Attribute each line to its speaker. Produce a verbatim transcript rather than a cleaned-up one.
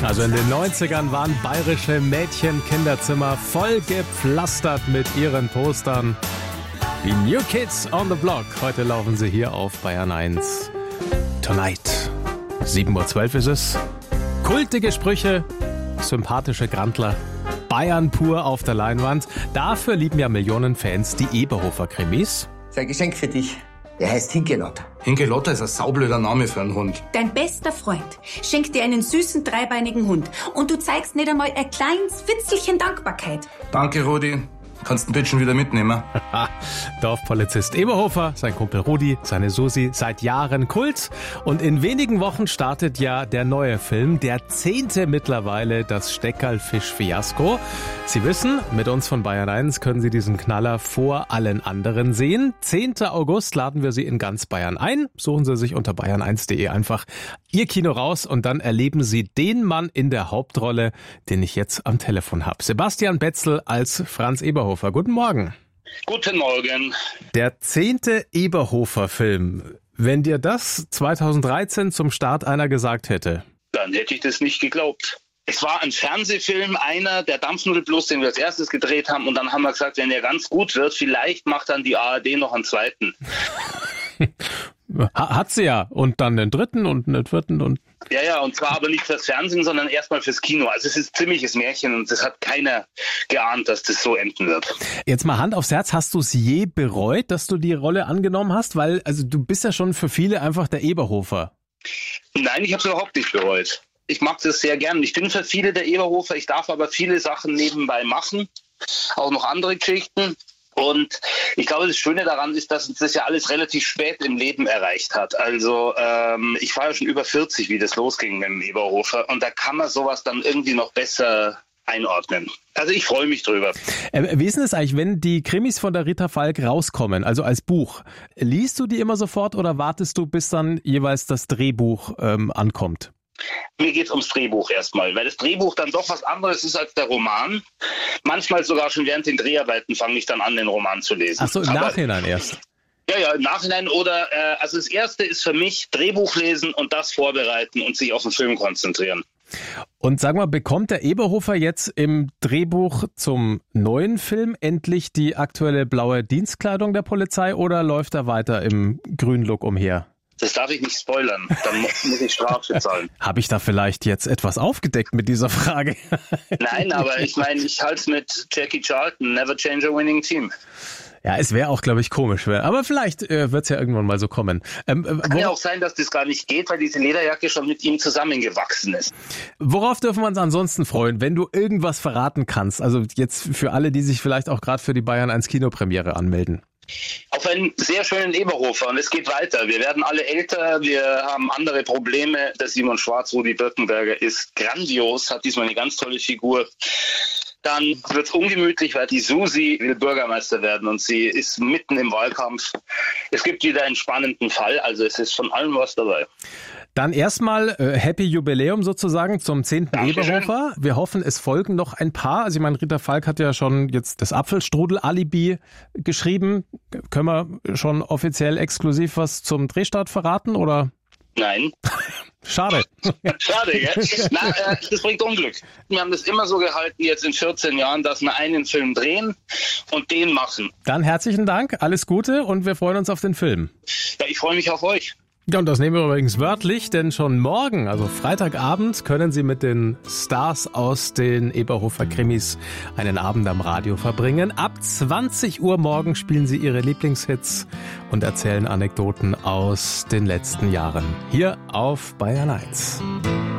Speaker 1: Also in den neunzigern waren bayerische Mädchen-Kinderzimmer voll gepflastert mit ihren Postern. Die New Kids on the Block. Heute laufen sie hier auf Bayern eins. Tonight. sieben Uhr zwölf ist es. Kultige Sprüche, sympathische Grantler. Bayern pur auf der Leinwand. Dafür lieben ja Millionen Fans die Eberhofer-Krimis.
Speaker 2: Sein Geschenk für dich. Er heißt Hinkelotter.
Speaker 3: Hinkelotter ist ein saublöder Name für einen Hund.
Speaker 4: Dein bester Freund schenkt dir einen süßen, dreibeinigen Hund und du zeigst nicht einmal ein kleines Witzelchen Dankbarkeit.
Speaker 3: Danke, Rudi. Kannst den Bitchen wieder mitnehmen.
Speaker 1: Dorfpolizist Eberhofer, sein Kumpel Rudi, seine Susi, seit Jahren Kult. Und in wenigen Wochen startet ja der neue Film, der zehnte mittlerweile, das Steckerlfisch-Fiasko. Sie wissen, mit uns von Bayern eins können Sie diesen Knaller vor allen anderen sehen. zehnten August laden wir Sie in ganz Bayern ein. Suchen Sie sich unter bayern eins punkt de einfach Ihr Kino raus und dann erleben Sie den Mann in der Hauptrolle, den ich jetzt am Telefon habe. Sebastian Betzel als Franz Eberhofer. Guten Morgen.
Speaker 5: Guten Morgen.
Speaker 1: Der zehnte Eberhofer-Film. Wenn dir das zweitausenddreizehn zum Start einer gesagt hätte?
Speaker 5: Dann hätte ich das nicht geglaubt. Es war ein Fernsehfilm, einer, der Dampfnudelplus, den wir als erstes gedreht haben. Und dann haben wir gesagt, wenn der ganz gut wird, vielleicht macht dann die A R D noch einen zweiten.
Speaker 1: Hat sie ja. Und dann den dritten und den vierten und...
Speaker 5: Ja, ja, und zwar aber nicht fürs Fernsehen, sondern erstmal fürs Kino. Also es ist ein ziemliches Märchen und es hat keiner geahnt, dass das so enden wird.
Speaker 1: Jetzt mal Hand aufs Herz, hast du es je bereut, dass du die Rolle angenommen hast? Weil also du bist ja schon für viele einfach der Eberhofer.
Speaker 5: Nein, ich habe es überhaupt nicht bereut. Ich mag das sehr gern. Ich bin für viele der Eberhofer, ich darf aber viele Sachen nebenbei machen, auch noch andere Geschichten. Und ich glaube, das Schöne daran ist, dass uns das ja alles relativ spät im Leben erreicht hat. Also ähm, ich war ja schon über vierzig, wie das losging mit dem Eberhofer. Und da kann man sowas dann irgendwie noch besser einordnen. Also ich freue mich drüber.
Speaker 1: Äh, wie ist denn es eigentlich, wenn die Krimis von der Rita Falk rauskommen, also als Buch? Liest du die immer sofort oder wartest du, bis dann jeweils das Drehbuch ähm, ankommt?
Speaker 5: Mir geht's ums Drehbuch erstmal, weil das Drehbuch dann doch was anderes ist als der Roman. Manchmal sogar schon während den Dreharbeiten fange ich dann an, den Roman zu lesen.
Speaker 1: Ach so, im Aber, Nachhinein erst?
Speaker 5: Ja, ja, im Nachhinein oder, äh, also das Erste ist für mich Drehbuch lesen und das vorbereiten und sich auf den Film konzentrieren.
Speaker 1: Und sag mal, bekommt der Eberhofer jetzt im Drehbuch zum neuen Film endlich die aktuelle blaue Dienstkleidung der Polizei oder läuft er weiter im grünen Look umher?
Speaker 5: Das darf ich nicht spoilern, dann muss ich Strafe zahlen.
Speaker 1: Habe ich da vielleicht jetzt etwas aufgedeckt mit dieser Frage?
Speaker 5: Nein, aber ich meine, ich halte es mit Jackie Charlton, never change a winning team.
Speaker 1: Ja, es wäre auch, glaube ich, komisch. Aber vielleicht äh, wird es ja irgendwann mal so kommen. Ähm, äh,
Speaker 5: Kann ja auch sein, dass das gar nicht geht, weil diese Lederjacke schon mit ihm zusammengewachsen ist.
Speaker 1: Worauf dürfen wir uns ansonsten freuen, wenn du irgendwas verraten kannst? Also jetzt für alle, die sich vielleicht auch gerade für die Bayern eins Kinopremiere anmelden.
Speaker 5: Auf einen sehr schönen Eberhofer und es geht weiter. Wir werden alle älter, wir haben andere Probleme. Der Simon Schwarz, Rudi Birkenberger, ist grandios, hat diesmal eine ganz tolle Figur. Dann wird es ungemütlich, weil die Susi will Bürgermeister werden und sie ist mitten im Wahlkampf. Es gibt wieder einen spannenden Fall, also es ist von allem was dabei.
Speaker 1: Dann erstmal äh, Happy Jubiläum sozusagen zum zehnten
Speaker 5: Dankeschön.
Speaker 1: Eberhofer. Wir hoffen, es folgen noch ein paar. Also ich meine, Rita Falk hat ja schon jetzt das Apfelstrudel-Alibi geschrieben. Können wir schon offiziell exklusiv was zum Drehstart verraten, oder?
Speaker 5: Nein.
Speaker 1: Schade.
Speaker 5: Schade, gell? Na, äh, das bringt Unglück. Wir haben das immer so gehalten, jetzt in vierzehn Jahren, dass wir einen Film drehen und den machen.
Speaker 1: Dann herzlichen Dank, alles Gute und wir freuen uns auf den Film.
Speaker 5: Ja, ich freue mich auf euch.
Speaker 1: Ja, und das nehmen wir übrigens wörtlich, denn schon morgen, also Freitagabend, können Sie mit den Stars aus den Eberhofer Krimis einen Abend am Radio verbringen. Ab zwanzig Uhr morgen spielen Sie Ihre Lieblingshits und erzählen Anekdoten aus den letzten Jahren. Hier auf Bayern eins.